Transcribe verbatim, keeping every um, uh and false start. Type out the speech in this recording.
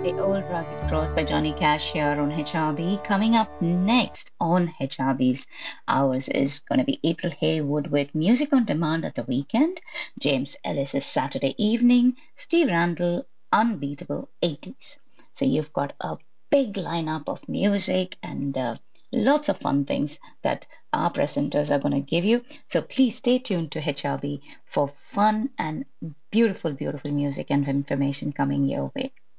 The Old Rugged Cross by Johnny Cash here on H R B. Coming up next on H R B's Hours is going to be April Haywood with Music on Demand at the Weekend, James Ellis's Saturday Evening, Steve Randall, Unbeatable eighties. So you've got a big lineup of music and uh, lots of fun things that our presenters are going to give you. So please stay tuned to H R B for fun and beautiful, beautiful music and information coming your way.